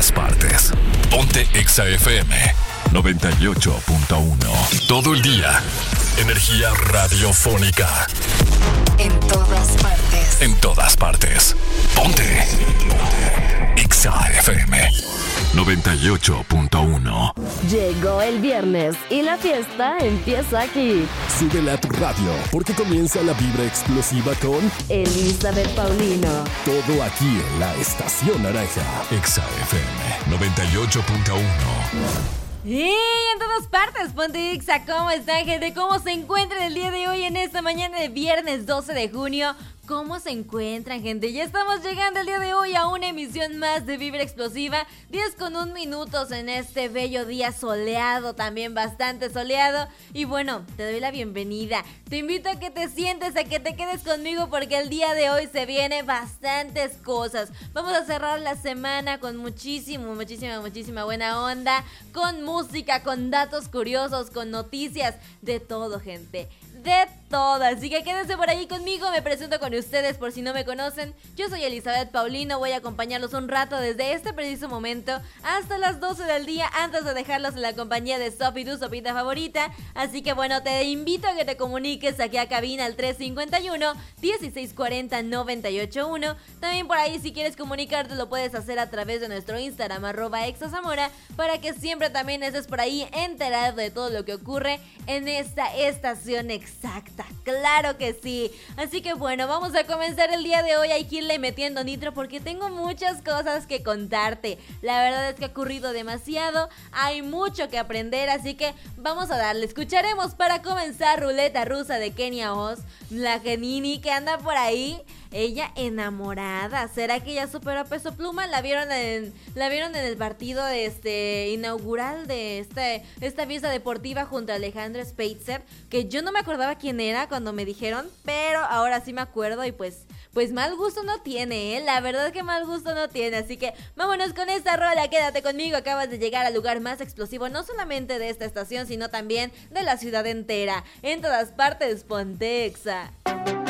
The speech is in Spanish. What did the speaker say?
todas partes. Ponte Exa FM 98.1. Todo el día. Energía radiofónica. En todas partes. En todas partes. Ponte. Exa FM 98.1. Llegó el viernes y la fiesta empieza aquí. Súbela a tu radio porque comienza la vibra explosiva con Elizabeth Paulino. Todo aquí en la Estación Naranja. Exa FM 98.1. Y en todas partes, ponte Exa, ¿cómo están, gente? ¿Cómo se encuentran el día de hoy en esta mañana de viernes 12 de junio? ¿Cómo se encuentran, gente? Ya estamos llegando el día de hoy a una emisión más de Vibra Explosiva. 10:01 en este bello día soleado, también bastante soleado. Y bueno, te doy la bienvenida. Te invito a que te sientes, a que te quedes conmigo porque el día de hoy se vienen bastantes cosas. Vamos a cerrar la semana con muchísima buena onda, con música, con datos curiosos, con noticias, de todo, gente. De todo, así que quédense por ahí conmigo. Me presento con ustedes por si no me conocen. Yo soy Elizabeth Paulino, voy a acompañarlos un rato desde este preciso momento hasta las 12 del día, antes de dejarlos en la compañía de Sofi, tu sopita favorita. Así que bueno, te invito a que te comuniques aquí a cabina al 351-1640-981. También por ahí, si quieres comunicarte, lo puedes hacer a través de nuestro Instagram @exazamora, para que siempre también estés por ahí enterado de todo lo que ocurre en esta estación exacta. Claro que sí. Así que bueno, vamos a comenzar el día de hoy. Hay que irle metiendo nitro porque tengo muchas cosas que contarte. La verdad es que ha ocurrido demasiado, hay mucho que aprender, así que vamos a darle. Escucharemos para comenzar Ruleta Rusa de Kenia Oz, la Genini que anda por ahí. Ella enamorada. ¿Será que ya superó a Peso Pluma? La vieron en el partido inaugural de esta fiesta deportiva junto a Alejandro Spitzer, que yo no me acordaba quién era cuando me dijeron, pero ahora sí me acuerdo y pues mal gusto no tiene, la verdad que mal gusto no tiene. Así que vámonos con esta rola, quédate conmigo. Acabas de llegar al lugar más explosivo, no solamente de esta estación, sino también de la ciudad entera. En todas partes, ponte Exa.